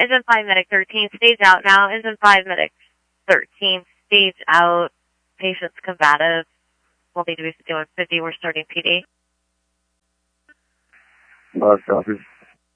Isn't 5 medic 13 stage out now? Isn't 5 medic 13 stage out? Patient's combative. We'll need to be doing 50. We're starting PD. Copy.